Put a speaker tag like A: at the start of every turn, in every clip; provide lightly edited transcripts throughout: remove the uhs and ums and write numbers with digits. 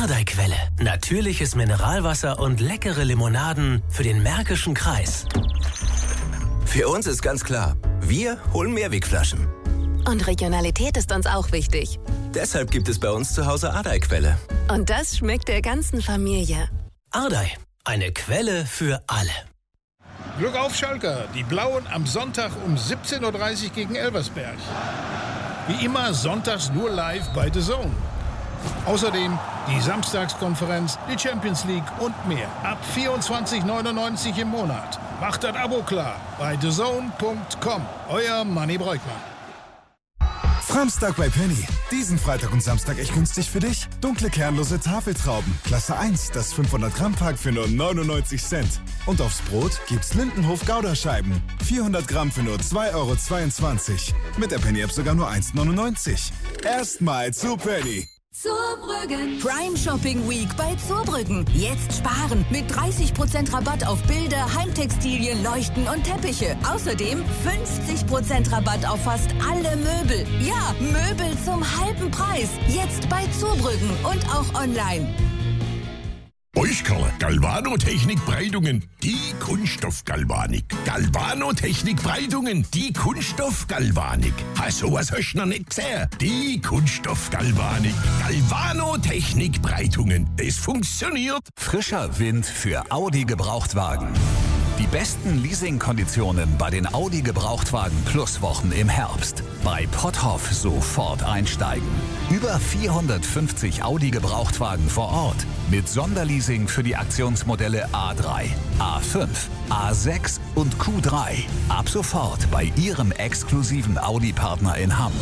A: Ardei-Quelle. Natürliches Mineralwasser und leckere Limonaden für den Märkischen Kreis.
B: Für uns ist ganz klar, wir holen Mehrwegflaschen.
C: Und Regionalität ist uns auch wichtig.
B: Deshalb gibt es bei uns zu Hause Ardei-Quelle.
C: Und das schmeckt der ganzen Familie.
A: Ardei, eine Quelle für alle.
D: Glück auf, Schalker. Die Blauen am Sonntag um 17:30 Uhr gegen Elversberg. Wie immer sonntags nur live bei The Zone. Außerdem die Samstagskonferenz, die Champions League und mehr. Ab 24,99 im Monat. Macht das Abo klar bei thezone.com. Euer Manni Breukmann.
E: Samstag bei Penny. Diesen Freitag und Samstag echt günstig für dich. Dunkle kernlose Tafeltrauben. Klasse 1, das 500 Gramm Pack für nur 99 Cent. Und aufs Brot gibt's Lindenhof Gouda-Scheiben. 400 Gramm für nur 2,22 €. Mit der Penny-App sogar nur 1,99 €. Erstmal zu Penny.
F: Zurbrüggen. Prime Shopping Week bei Zurbrüggen. Jetzt sparen mit 30% Rabatt auf Bilder, Heimtextilien, Leuchten und Teppiche. Außerdem 50% Rabatt auf fast alle Möbel. Ja, Möbel zum halben Preis. Jetzt bei Zurbrüggen und auch online.
G: Boischkerle, Galvanotechnik Breitungen, die Kunststoffgalvanik. Galvanotechnik Breitungen, die Kunststoffgalvanik. Sowas hast du noch nicht gesehen. Die Kunststoffgalvanik. Galvanotechnik Breitungen. Das funktioniert.
H: Frischer Wind für Audi Gebrauchtwagen. Die besten Leasingkonditionen bei den Audi Gebrauchtwagen Plus Wochen im Herbst. Bei Potthoff sofort einsteigen. Über 450 Audi Gebrauchtwagen vor Ort. Mit Sonderleasing für die Aktionsmodelle A3, A5, A6 und Q3. Ab sofort bei Ihrem exklusiven Audi-Partner in Hamm.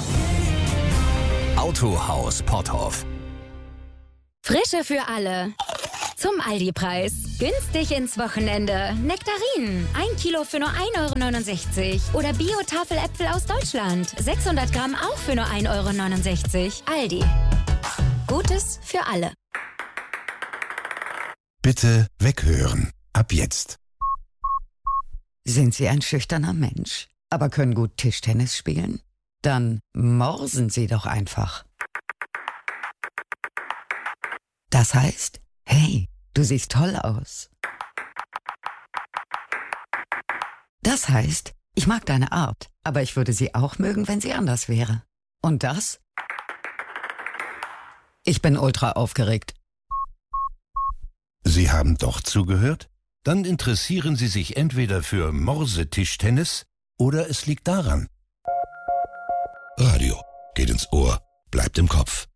H: Autohaus Potthoff.
I: Frische für alle. Zum Aldi-Preis. Günstig ins Wochenende. Nektarinen. 1 Kilo für nur 1,69 € Oder Bio-Tafeläpfel aus Deutschland. 600 Gramm auch für nur 1,69 €. Aldi. Gutes für alle.
J: Bitte weghören. Ab jetzt.
K: Sind Sie ein schüchterner Mensch, aber können gut Tischtennis spielen? Dann morsen Sie doch einfach. Das heißt, hey, du siehst toll aus. Das heißt, ich mag deine Art, aber ich würde sie auch mögen, wenn sie anders wäre. Und das? Ich bin ultra aufgeregt.
J: Sie haben doch zugehört? Dann interessieren Sie sich entweder für Morsetischtennis oder es liegt daran. Radio geht ins Ohr, bleibt im Kopf.